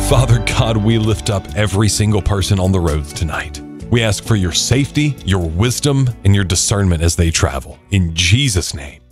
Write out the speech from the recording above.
Father God, we lift up every single person on the roads tonight. We ask for your safety, your wisdom, and your discernment as they travel. In Jesus' name.